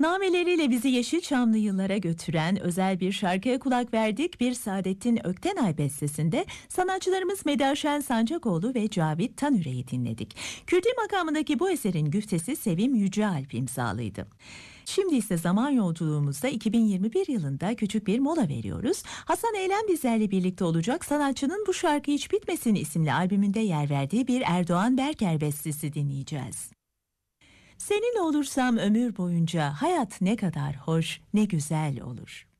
Nameleriyle bizi Yeşilçamlı yıllara götüren özel bir şarkıya kulak verdik. Bir Saadettin Öktenay bestesinde sanatçılarımız Medaşen Sancakoğlu ve Cavit Tanüre'yi dinledik. Kürdi makamındaki bu eserin güftesi Sevim Yücealp imzalıydı. Şimdi ise zaman yolculuğumuzda 2021 yılında küçük bir mola veriyoruz. Hasan Eylem bizlerle birlikte olacak. Sanatçının Bu Şarkı Hiç Bitmesin isimli albümünde yer verdiği bir Erdoğan Berker bestesi dinleyeceğiz. Seninle olursam ömür boyunca hayat ne kadar hoş, ne güzel olur.